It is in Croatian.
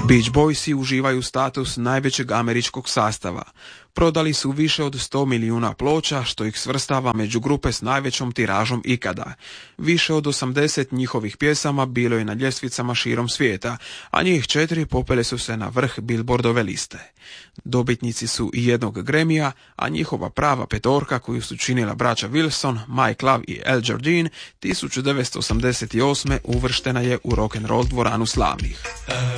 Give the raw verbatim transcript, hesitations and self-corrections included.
Beach Boysi uživaju status najvećeg američkog sastava. Prodali su više od sto milijuna ploča, što ih svrstava među grupe s najvećom tiražom ikada. Više od osamdeset njihovih pjesama bilo je na ljestvicama širom svijeta, a njih četiri popele su se na vrh Billboardove liste. Dobitnici su i jednog Grammyja, a njihova prava petorka koju su činila braća Wilson, Mike Love i Al Jardine, tisuću devetsto osamdeset osme uvrštena je u rock'n'roll dvoranu slavnih.